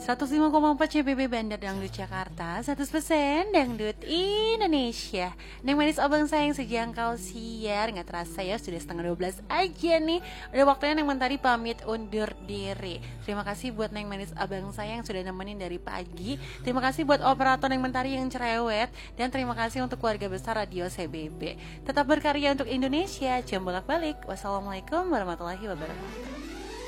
105,4 CPB Bandar Dangdut Jakarta, 100% Dangdut Indonesia. Neng manis abang sayang sejangkau siar. Gak terasa ya sudah setengah 12 aja nih. Udah waktunya Neng Mentari pamit undur diri. Terima kasih buat Neng manis abang sayang sudah nemenin dari pagi. Terima kasih buat operator Neng Mentari yang cerewet. Dan terima kasih untuk keluarga besar Radio CBB. Tetap berkarya untuk Indonesia. Jam bolak balik. Wassalamualaikum warahmatullahi wabarakatuh.